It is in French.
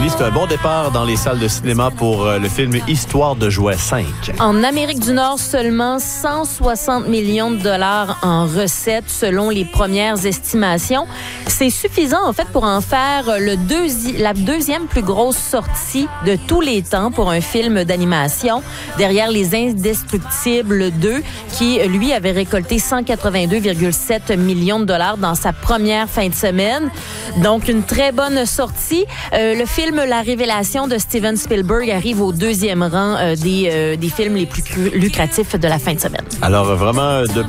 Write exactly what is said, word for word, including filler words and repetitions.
Julie, c'est un bon départ dans les salles de cinéma pour euh, le film Histoire de jouets cinq. En Amérique du Nord, seulement cent soixante millions de dollars en recettes selon les premières estimations. C'est suffisant en fait pour en faire le deuxi- la deuxième plus grosse sortie de tous les temps pour un film d'animation, derrière Les Indestructibles deux, qui lui avait récolté cent quatre-vingt-deux virgule sept millions de dollars dans sa première fin de semaine. Donc une très bonne sortie. Euh, le film La Révélation de Steven Spielberg arrive au deuxième rang euh, des, euh, des films les plus lucratifs de la fin de semaine. Alors vraiment, de